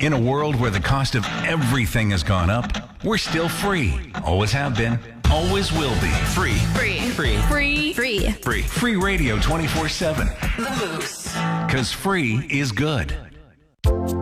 In a world where the cost of everything has gone up, we're still free. Always have been. Always will be. Free. Free. Free. Free. Free. Free. Free radio 24/7. The Moose. 'Cause free is good.